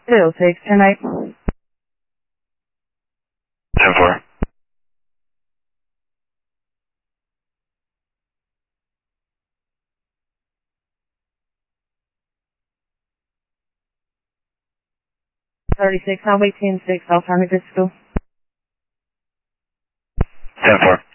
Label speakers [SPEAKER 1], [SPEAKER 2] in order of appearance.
[SPEAKER 1] 206, 10-8.
[SPEAKER 2] 10-4.
[SPEAKER 1] 36, Highway 10-6, alternative school.
[SPEAKER 2] 10-4.